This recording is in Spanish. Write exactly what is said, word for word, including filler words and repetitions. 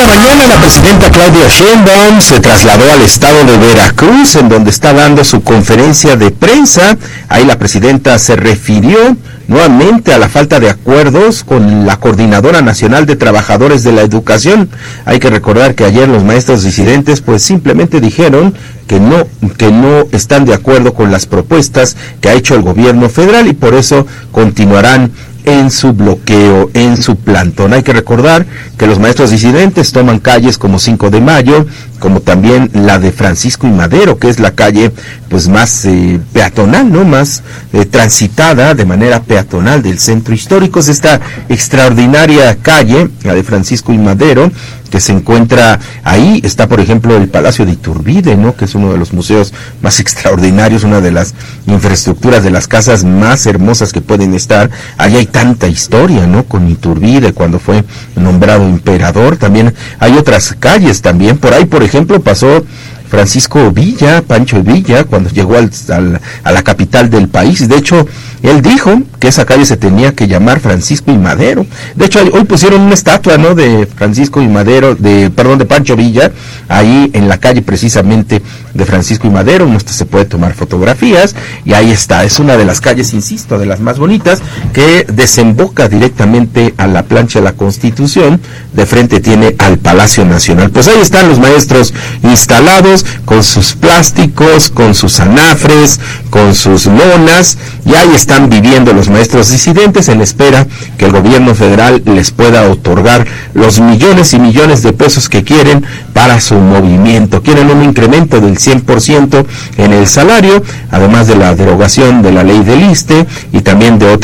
Esta mañana la presidenta Claudia Sheinbaum se trasladó al estado de Veracruz, en donde está dando su conferencia de prensa. Ahí la presidenta se refirió nuevamente a la falta de acuerdos con la Coordinadora Nacional de Trabajadores de la Educación. Hay que recordar que ayer los maestros disidentes pues simplemente dijeron que no, que no están de acuerdo con las propuestas que ha hecho el gobierno federal y por eso continuarán en su bloqueo, en su plantón. Hay que recordar que los maestros disidentes toman calles como cinco de mayo, como también la de Francisco y Madero, que es la calle pues más eh, peatonal, ¿no? Más eh, transitada de manera peatonal del centro histórico. Es esta extraordinaria calle, la de Francisco y Madero, que se encuentra ahí. Está, por ejemplo, el Palacio de Iturbide, ¿no? Que es uno de los museos más extraordinarios, una de las infraestructuras de las casas más hermosas que pueden estar. Ahí hay tanta historia, ¿no? Con Iturbide, cuando fue nombrado emperador. También hay otras calles también. Por ahí, por ejemplo, pasó Francisco Villa, Pancho Villa, cuando llegó al, al, a la capital del país. De hecho, él dijo que esa calle se tenía que llamar Francisco y Madero. De hecho, hoy pusieron una estatua, ¿no? De Francisco y Madero, de, perdón, de Pancho Villa, ahí en la calle precisamente de Francisco y Madero. Uno se puede tomar fotografías y ahí está. Es una de las calles, insisto, de las más bonitas, que desemboca directamente a la plancha de la Constitución. De frente tiene al Palacio Nacional. Pues ahí están los maestros instalados, con sus plásticos, con sus anafres, con sus lonas, y ahí están viviendo los maestros disidentes en espera que el gobierno federal les pueda otorgar los millones y millones de pesos que quieren para su movimiento. Quieren un incremento del cien por ciento en el salario, además de la derogación de la ley del ISSSTE y también de otras